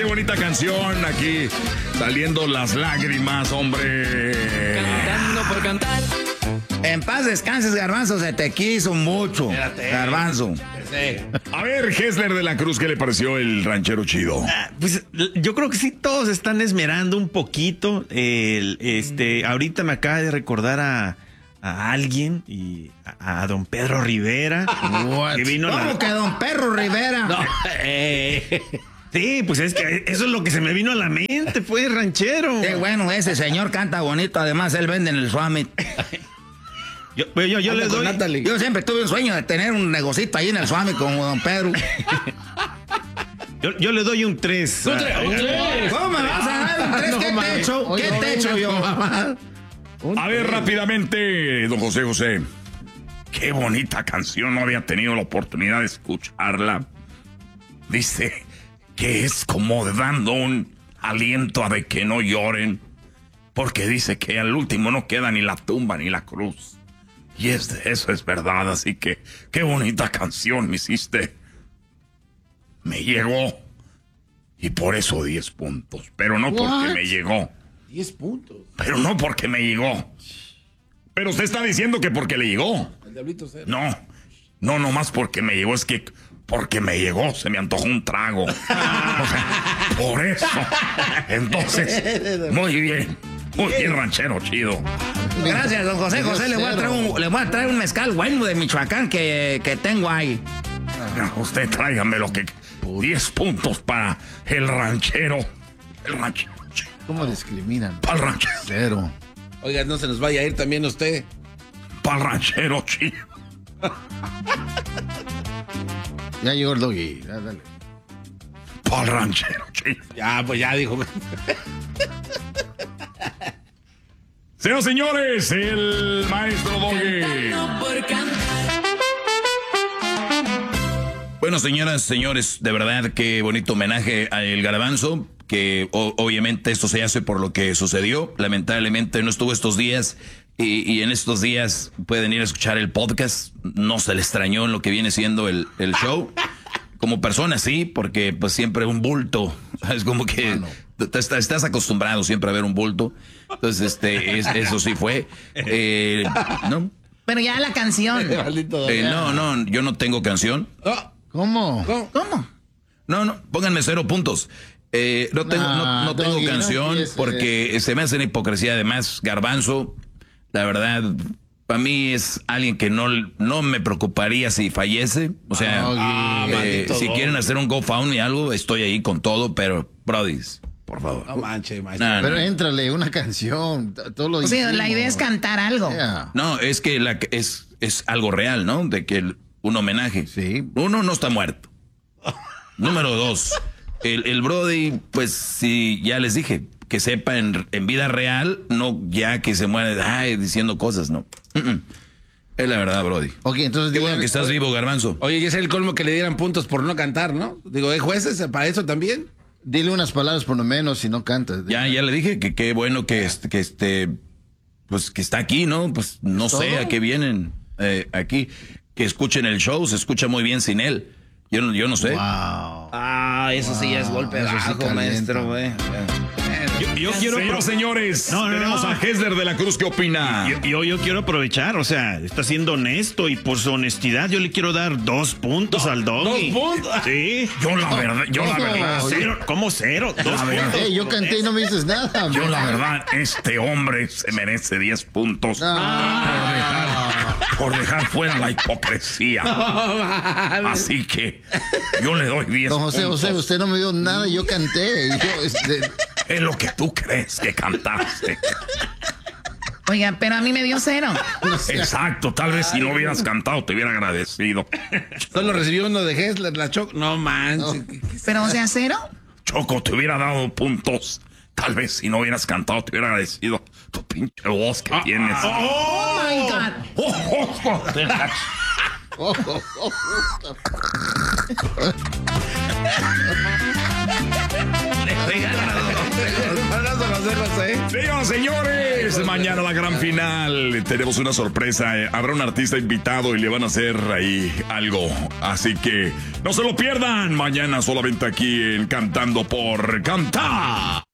bonita canción aquí, saliendo las lágrimas, hombre. Cantando por cantar. En paz descanses, Garbanzo, se te quiso mucho. Espérate. Garbanzo. Sí. A ver, Hessler de la Cruz, ¿qué le pareció el ranchero chido? Pues yo creo que sí, todos están esmerando un poquito. Ahorita me acaba de recordar a alguien y a don Pedro Rivera. Que vino ¿Cómo que don Perro Rivera? No, Sí, pues es que eso es lo que se me vino a la mente, pues, ranchero. Qué bueno, ese señor canta bonito. Además, él vende en el Summit. Yo le anda con doy. Natalie. Yo siempre tuve un sueño de tener un negocito ahí en el Summit como don Pedro. Yo le doy un 3. ¿Cómo me vas a dar un 3? ¿Qué te echo? ¿Qué te echo yo, mamá? A ver, rápidamente, don José. Qué bonita canción, no había tenido la oportunidad de escucharla. Dice que es como dando un aliento a de que no lloren, porque dice que al último no queda ni la tumba ni la cruz. Y eso es verdad, así que qué bonita canción me hiciste. Me llegó. Y por eso 10 puntos, pero no porque me llegó. 10 puntos. Pero no porque me llegó. Pero usted está diciendo que porque le llegó. El diablito cero. No, nomás porque me llegó. Es que porque me llegó, se me antojó un trago. O sea, por eso. Entonces, muy bien, ranchero chido. Gracias, don José. José, le voy a traer un mezcal bueno de Michoacán que tengo ahí. Usted tráigame lo que... 10 puntos para el ranchero. El ranchero. ¿Cómo discriminan? Para el ranchero. Cero. Oiga, no se nos vaya a ir también usted. Para el ranchero chido. Ya llegó el doggy. Ya, dale. Para el ranchero chido. Ya, pues ya dijo. Señoras y señores, el maestro Doggy. Cantando por cantar. Bueno, señoras, señores, de verdad qué bonito homenaje a El Garbanzo, que obviamente esto se hace por lo que sucedió. Lamentablemente no estuvo estos días y en estos días pueden ir a escuchar el podcast. No se le extrañó en lo que viene siendo el show. Como persona sí, porque pues siempre un bulto. Es como que estás acostumbrado siempre a ver un bulto. Entonces, eso sí fue. ¿No? Pero ya la canción. No, yo no tengo canción. ¿Cómo? ¿Cómo? No, pónganme 0 puntos. No tengo canción porque se me hace una hipocresía. Además, Garbanzo, la verdad, para mí es alguien que no me preocuparía si fallece. O sea, si quieren hacer un GoFundMe algo, estoy ahí con todo, pero, brodis, por favor. No manche, maestro. No, Pero éntrale, una canción. Todo lo O sea, hicimos. la idea es cantar algo. Yeah. No, es que es algo real, ¿no? De que un homenaje. Sí. Uno, no está muerto. Número 2, el Brody, pues sí, ya les dije, que sepa en vida real, no ya que se muere diciendo cosas, no. Es la verdad, Brody. Ok, entonces Qué bueno que estás vivo, Garbanzo. Oye, y es el colmo que le dieran puntos por no cantar, ¿no? Digo, ¿hay jueces para eso también? Dile unas palabras por lo menos si no cantas. Ya le dije que qué bueno que pues que está aquí, ¿no? Pues no sé ¿Todo? a qué vienen aquí. Que escuchen el show, se escucha muy bien sin él. Yo no sé. Wow. Eso sí ya es golpe Eso sí bajo, calienta. maestro, güey. Yo quiero. Señoras, señores, No. tenemos a Hessler de la Cruz. ¿Qué opina? Yo quiero aprovechar, o sea, está siendo honesto y por su honestidad yo le quiero dar 2 puntos al Doggy. 2 puntos. Sí. Yo la verdad, Cero, ¿cómo 0? 2 puntos. Hey, yo canté y no me dices nada. yo la verdad, este hombre se merece 10 puntos por dejar fuera la hipocresía. Así que yo le doy 10 Don José, puntos. usted no me dio nada y yo canté. Es lo que tú crees que cantaste. Oiga, pero a mí me dio 0. Exacto, tal vez si no hubieras cantado te hubiera agradecido. Solo recibió uno de Hessler, la Choc. No manches. Pero, o sea, 0. Choco, te hubiera dado puntos. Tal vez si no hubieras cantado te hubiera agradecido tu pinche voz que tienes. Oh my God. José. Señoras, señores, mañana la gran final. Tenemos una sorpresa. Habrá un artista invitado y le van a hacer ahí algo. Así que no se lo pierdan. Mañana solamente aquí en Cantando por Cantar.